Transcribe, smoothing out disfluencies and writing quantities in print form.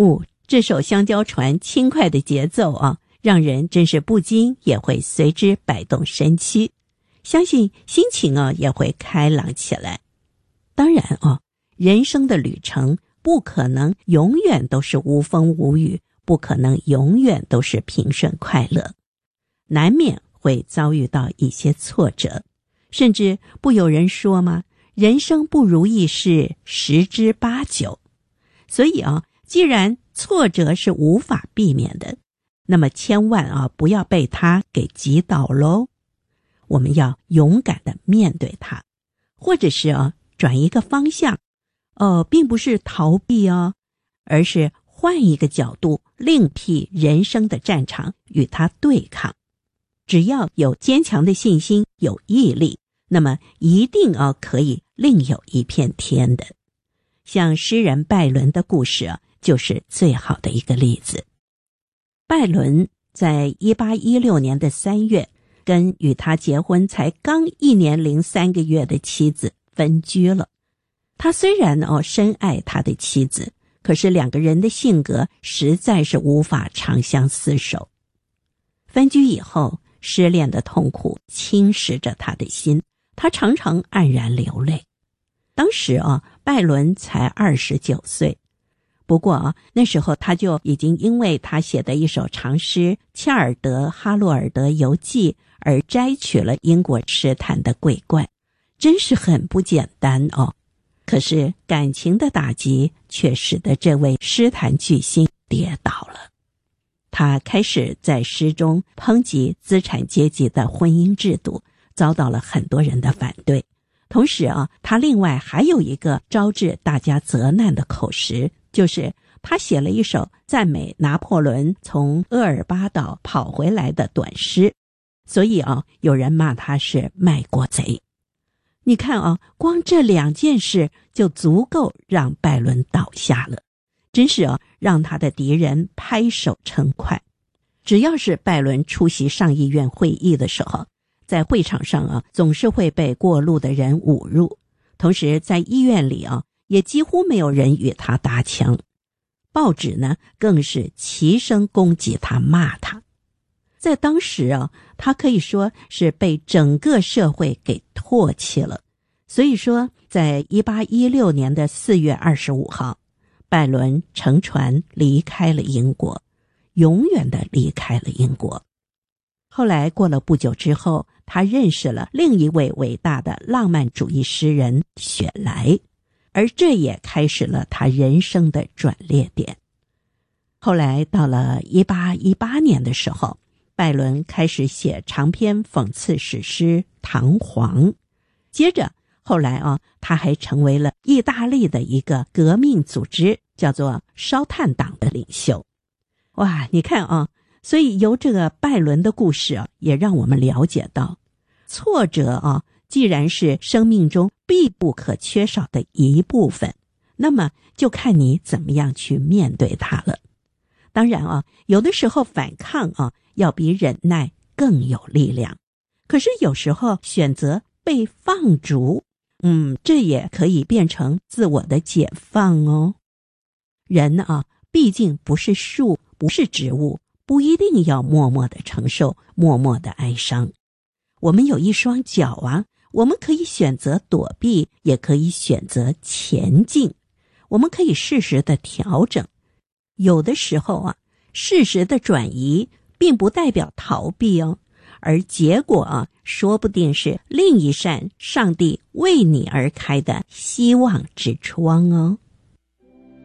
这首香蕉船轻快的节奏啊，让人真是不禁也会随之摆动身躯，相信心情啊也会开朗起来。当然啊，人生的旅程不可能永远都是无风无雨，不可能永远都是平顺快乐，难免会遭遇到一些挫折，甚至不有人说吗？人生不如意事十之八九。所以啊，既然挫折是无法避免的，那么千万啊不要被它给击倒咯。我们要勇敢地面对它，或者是转一个方向，并不是逃避而是换一个角度，另辟人生的战场与它对抗。只要有坚强的信心，有毅力，那么一定可以另有一片天的。像诗人拜伦的故事就是最好的一个例子。拜伦在1816年的3月跟与他结婚才刚1年03个月的妻子分居了。他虽然深爱他的妻子，可是两个人的性格实在是无法长相厮守。分居以后，失恋的痛苦侵蚀着他的心，他常常黯然流泪。当时拜伦才29岁，不过那时候他就已经因为他写的一首长诗《切尔德哈洛尔德游记》而摘取了英国诗坛的桂冠，真是很不简单哦。可是感情的打击却使得这位诗坛巨星跌倒了。他开始在诗中抨击资产阶级的婚姻制度，遭到了很多人的反对。同时他另外还有一个招致大家责难的口实，就是他写了一首赞美拿破仑从厄尔巴岛跑回来的短诗，所以有人骂他是卖国贼。你看光这2件事就足够让拜伦倒下了，真是让他的敌人拍手称快。只要是拜伦出席上议院会议的时候，在会场上总是会被过路的人侮辱，同时在医院里也几乎没有人与他搭腔。报纸呢更是齐声攻击他，骂他。在当时他可以说是被整个社会给唾弃了。所以说在1816年的4月25号，拜伦乘船离开了英国，永远的离开了英国。后来过了不久之后，他认识了另一位伟大的浪漫主义诗人雪莱，而这也开始了他人生的转捩点。后来到了1818年的时候，拜伦开始写长篇讽刺史诗《唐璜》，接着后来他还成为了意大利的一个革命组织叫做烧炭党的领袖。哇，你看所以由这个拜伦的故事也让我们了解到，挫折既然是生命中必不可缺少的一部分，那么就看你怎么样去面对它了。当然有的时候反抗要比忍耐更有力量，可是有时候选择被放逐，这也可以变成自我的解放哦。人毕竟不是树，不是植物，不一定要默默的承受，默默的哀伤。我们有一双脚我们可以选择躲避，也可以选择前进。我们可以适时的调整。有的时候适时的转移并不代表逃避而结果说不定是另一扇上帝为你而开的希望之窗哦。